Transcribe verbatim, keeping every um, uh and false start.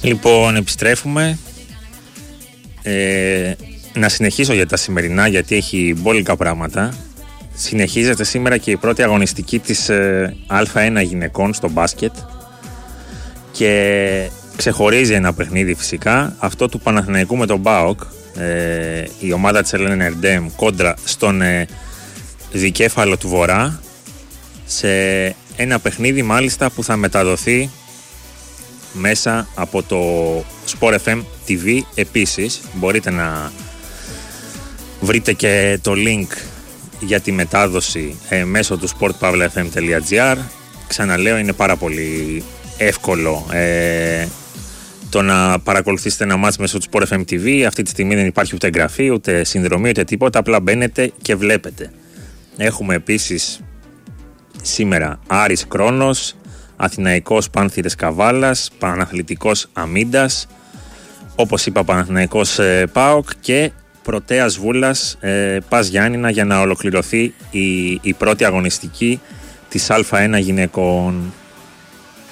Λοιπόν, επιστρέφουμε. Ε, να συνεχίσω για τα σημερινά, γιατί έχει μπόλικα πράγματα. Συνεχίζεται σήμερα και η πρώτη αγωνιστική της ε, Α1 γυναικών στο μπάσκετ και ξεχωρίζει ένα παιχνίδι φυσικά, αυτό του Παναθηναϊκού με τον ΠΑΟΚ, ε, η ομάδα της Ελένη Ερντέμ κόντρα στον ε, Δικέφαλο του Βορρά, σε ένα παιχνίδι μάλιστα που θα μεταδοθεί μέσα από το Sport εφ εμ τι βι. Επίσης μπορείτε να βρείτε και το link για τη μετάδοση ε, μέσω του sport pavla f m τελεία g r. Ξαναλέω, είναι πάρα πολύ εύκολο ε, το να παρακολουθήσετε ένα μάτς μέσω του Sport εφ εμ τι βι. Αυτή τη στιγμή δεν υπάρχει ούτε εγγραφή, ούτε συνδρομή, ούτε τίποτα. Απλά μπαίνετε και βλέπετε. Έχουμε επίσης σήμερα Άρης Κρόνος, Αθηναϊκός Πάνθυρες Καβάλας, Παναθλητικός Αμίντας, όπως είπα Παναθηναϊκός ε, ΠΑΟΚ και Πρωτέας Βούλας ε, Πας Γιάννηνα, για να ολοκληρωθεί η, η πρώτη αγωνιστική της Α1 γυναικών.